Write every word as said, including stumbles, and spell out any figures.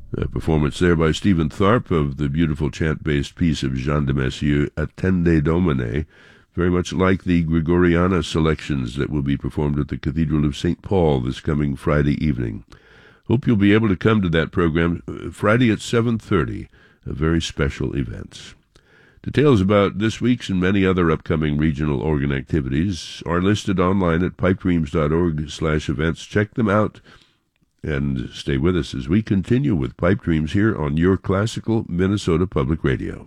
A performance there by Stephen Tharp of the beautiful chant-based piece of Jean de Massieu, Attende Domine, very much like the Gregoriana selections that will be performed at the Cathedral of Saint Paul this coming Friday evening. Hope you'll be able to come to that program Friday at seven thirty, a very special event. Details about this week's and many other upcoming regional organ activities are listed online at pipedreams.org slash events. Check them out and stay with us as we continue with Pipe Dreams here on your classical Minnesota Public Radio.